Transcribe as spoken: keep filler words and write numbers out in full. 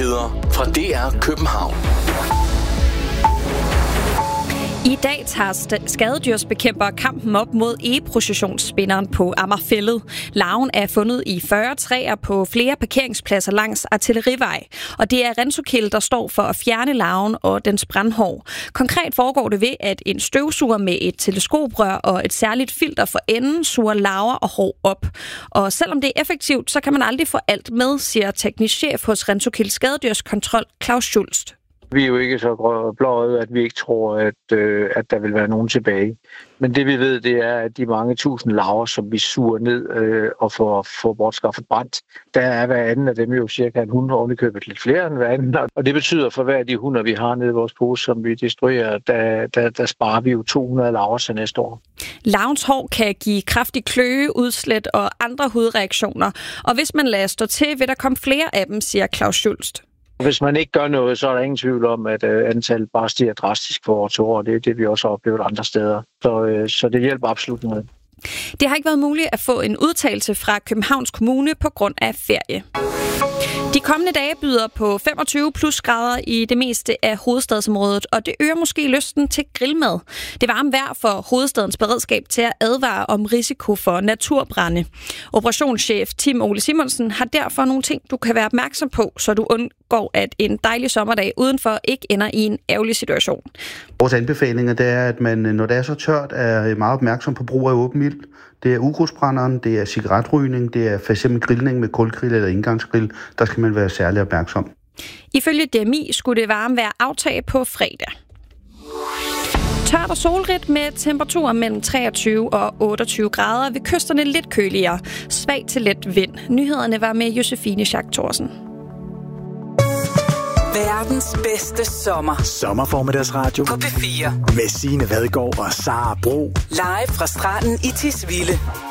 Nyheder fra D R København. I dag tager skadedyrsbekæmpere kampen op mod egeprocessionsspinderen på Amagerfælled. Larven er fundet i fyrre træer på flere parkeringspladser langs Artillerivej, og det er Rentokil, der står for at fjerne larven og dens brandhår. Konkret foregår det ved, at en støvsuger med et teleskoprør og et særligt filter for enden suger larver og hår op. Og selvom det er effektivt, så kan man aldrig få alt med, siger teknisk chef hos Rentokil Skadedyrskontrol Claus Schultz. Vi er jo ikke så blåøjede, at vi ikke tror, at, øh, at der vil være nogen tilbage. Men det vi ved, det er, at de mange tusind larver, som vi suger ned øh, og får, får bortskaffet brændt, der er hver anden af dem jo cirka en hund, ovenikøbet lidt flere end hver anden. Og det betyder, for hver af de hunder, vi har nede i vores pose, som vi destruerer, der, der, der sparer vi jo to hundrede larver til næste år. Larvens hår kan give kraftig kløe, udslæt og andre hudreaktioner. Og hvis man lader stå til, vil der komme flere af dem, siger Claus Schultz. Hvis man ikke gør noget, så er der ingen tvivl om, at øh, antallet bare stiger drastisk for år til år. Det er det, vi også har oplevet andre steder. Så, øh, så det hjælper absolut noget. Det har ikke været muligt at få en udtalelse fra Københavns Kommune på grund af ferie. De kommende dage byder på femogtyve plus grader i det meste af hovedstadsområdet, og det øger måske lysten til grillmad. Det varme vejr for hovedstadens beredskab til at advare om risiko for naturbrande. Operationschef Tim Ole Simonsen har derfor nogle ting, du kan være opmærksom på, så du undgår, at en dejlig sommerdag udenfor ikke ender i en ærgerlig situation. Vores anbefalinger det er, at man, når det er så tørt, er meget opmærksom på brug af åben ild. Det er ukrudtsbrænderen, det er cigaretrygning, det er for eksempel grillning med kulgrill eller indgangsgrill. Der skal man være særlig opmærksom. Ifølge D M I skulle det varme være aftage på fredag. Tørt og solrigt med temperaturer mellem treogtyve og otteogtyve grader, ved kysterne lidt køligere. Svag til let vind. Nyhederne var med Josefine Schack Thorsen. Verdens bedste sommer. Sommerformiddagsradio på P fire. Med Signe Vadgaard og Sara Bro. Live fra stranden i Tisvilde.